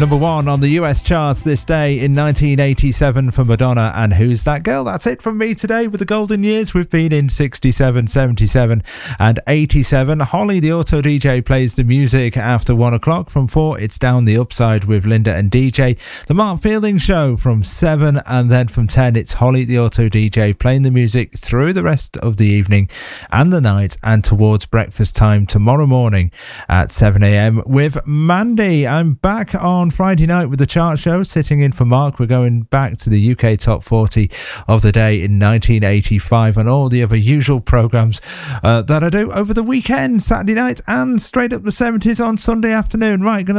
Number 1 on the US charts this day in 1987 for Madonna and Who's That Girl? That's it from me today with the golden years. We've been in 67, 77 and 87. Holly, the auto DJ, plays the music after 1 o'clock. From 4, it's Down the Upside with Linda and DJ. The Mark Fielding Show from 7, and then from 10, it's Holly, the auto DJ, playing the music through the rest of the evening and the night and towards breakfast time tomorrow morning at 7 a.m. with Mandy. I'm back on Friday night with the chart show, sitting in for Mark. We're going back to the UK Top 40 of the day in 1985 and all the other usual programmes that I do over the weekend, Saturday night and straight up the 70s on Sunday afternoon. Right, gonna